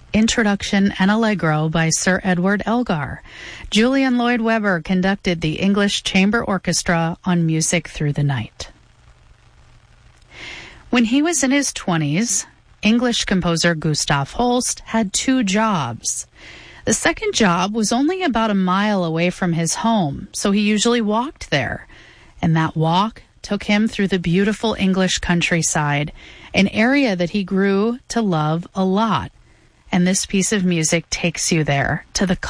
Introduction and Allegro by Sir Edward Elgar. Julian Lloyd Webber conducted the English Chamber Orchestra on Music Through the Night. When he was in his 20s, English composer Gustav Holst had 2 jobs. The second job was only about a mile away from his home, so he usually walked there. And that walk took him through the beautiful English countryside, an area that he grew to love a lot. And this piece of music takes you there, to the